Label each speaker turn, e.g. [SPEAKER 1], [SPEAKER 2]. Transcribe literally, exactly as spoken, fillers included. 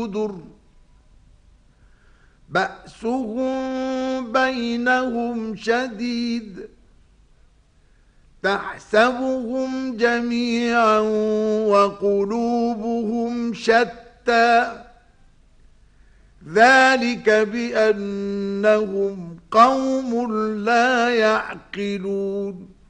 [SPEAKER 1] در بأسهم بينهم شديد تحسبهم جميعا وقلوبهم شتى ذلك بأنهم قوم لا يعقلون